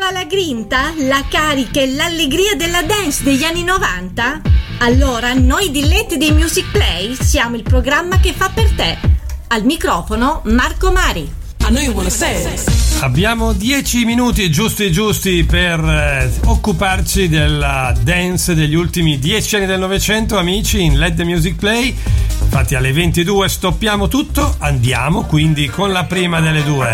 mancava la grinta, la carica e l'allegria della dance degli anni 90? Allora noi di Let the Music Play siamo il programma che fa per te. Al microfono Marco Mari. Abbiamo 10 minuti giusti per occuparci della dance degli ultimi 10 anni del Novecento, amici, in Let the Music Play. Infatti alle 22 stoppiamo tutto, andiamo quindi con la prima delle due.